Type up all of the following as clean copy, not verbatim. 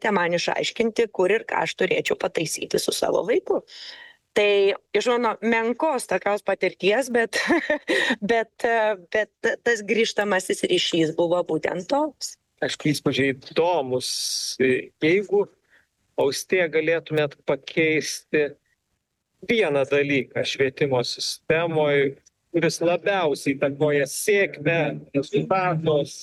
galite man išaiškinti, kur ir ką aš turėčiau pataisyti su savo vaiku. Tai iš mano menkos tokios patirties, bet tas grįžtamasis ryšys buvo būtent toks. Aišku, įspūdžiai įdomus. Jeigu Austėja galėtumėt pakeisti vieną dalyką švietimo sistemoje, kuris labiausiai įtakoja sėkmę, rezultatus,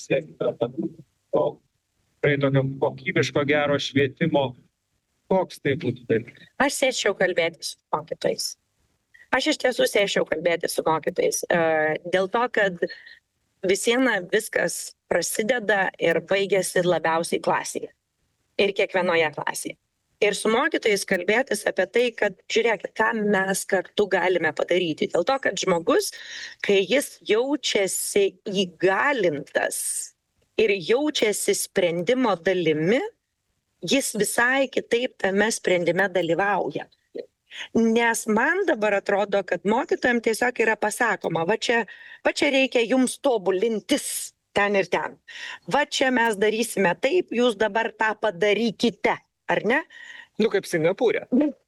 tokio kokybiško gero švietimo, koks tai būtų dalykas? Aš sėsčiau kalbėti su mokytojais. Aš iš tiesų sėsčiau kalbėti su mokytojais. Dėl to, kad vis viena viskas prasideda ir baigėsi labiausiai klasėje. Ir kiekvienoje klasėje. Ir su mokytojais kalbėtis apie tai, kad žiūrėkit, ką mes kartu galime padaryti. Dėl to, kad žmogus, kai jis jaučiasi įgalintas ir jaučiasi sprendimo dalimi, jis visai kitaip tame sprendime dalyvauja. Nes man dabar atrodo, kad mokytojams tiesiog yra pasakoma, va čia reikia jums tobulintis ten ir ten. Va čia mes darysime taip, jūs dabar tą padarykite. Ar ne? Kaip Singapūre.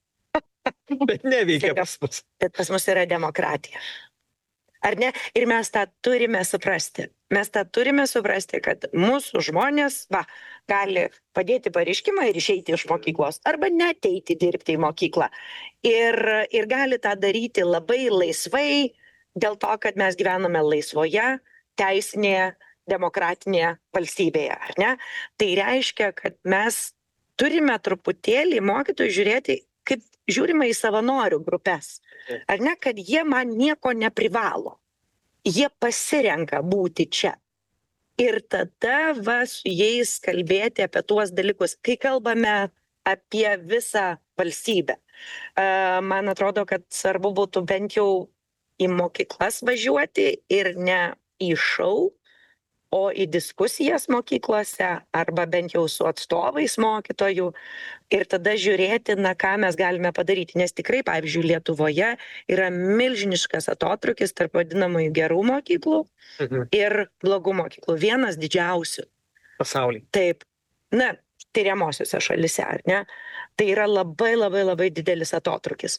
Bet neveikia pas mus. Bet pas mus yra demokratija. Ar ne? Ir mes tą turime suprasti. Mes tą turime suprasti, kad mūsų žmonės gali padėti pareiškimą ir išeiti iš mokyklos arba neateiti dirbti į mokyklą. Ir gali tą daryti labai laisvai dėl to, kad mes gyvename laisvoje, teisinėje, demokratinėje valstybėje. Ar ne? Tai reiškia, kad mes turime truputėlį mokytojų žiūrėti, kaip žiūrime į savanorių grupės. Ar ne, kad jie man nieko neprivalo. Jie pasirenka būti čia. Ir tada su jais kalbėti apie tuos dalykus, kai kalbame apie visą valstybę. Man atrodo, kad svarbu būtų bent jau į mokyklas važiuoti ir ne į šou, o į diskusijas mokyklose arba bent jau su atstovais mokytojų ir tada žiūrėti, ką mes galime padaryti. Nes tikrai, pavyzdžiui, Lietuvoje yra milžiniškas atotrūkis tarp vadinamųjų gerų mokyklų ir blogų mokyklų. Vienas didžiausių. Pasaulyje. Taip. Tyriamosiose šalise, ar ne? Tai yra labai, labai, labai didelis atotrūkis.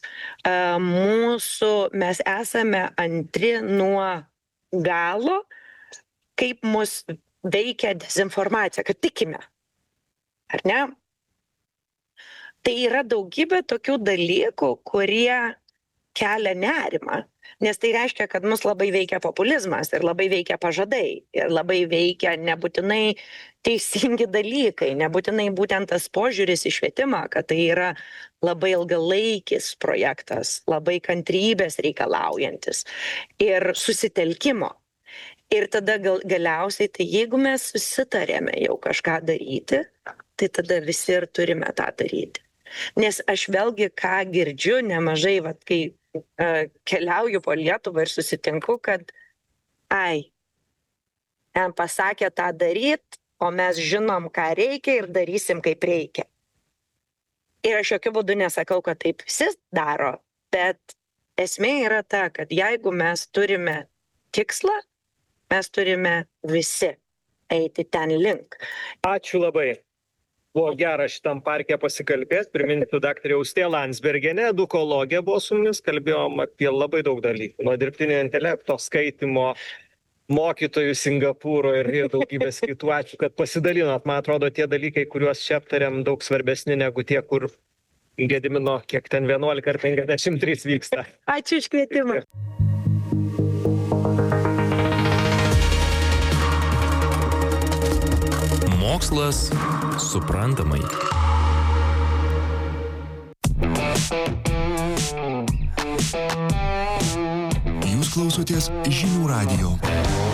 Mes esame antri nuo galo, kaip mus veikia dezinformacija, kad tikime. Ar ne? Tai yra daugybė tokių dalykų, kurie kelia nerimą, nes tai reiškia, kad mus labai veikia populizmas ir labai veikia pažadai ir labai veikia nebūtinai teisingi dalykai, nebūtinai būtent tas požiūris į švietimą, kad tai yra labai ilgalaikis projektas, labai kantrybės reikalaujantis ir susitelkimo. Ir tada galiausiai, tai jeigu mes susitarėme jau kažką daryti, tai tada visi ir turime tą daryti. Nes aš vėlgi ką girdžiu nemažai, kai keliauju po Lietuvą ir susitinku, kad pasakė tą daryt, o mes žinom, ką reikia ir darysim, kaip reikia. Ir aš jokiu būdu nesakau, kad taip visi daro, bet esmė yra ta, kad jeigu mes turime tikslą, mes turime visi eiti ten link. Ačiū labai. Buvo gera šitam parke pasikalbėti. Priminsiu, daktarė Austėja Landsbergienė, edukologė buvo su mumis, kalbėjom apie labai daug dalykų. Nuo dirbtinio intelekto, skaitymo, mokytojų Singapūro ir daugybės kitų. Ačiū, kad pasidalinot. Man atrodo, tie dalykai, kuriuos čia aptarėm, daug svarbesni negu tie, kur Gedimino, kiek ten 11 ar 53 vyksta. Ačiū už kvietimą. Mokslas suprantamai. Jūs klausotės Žinių radijo.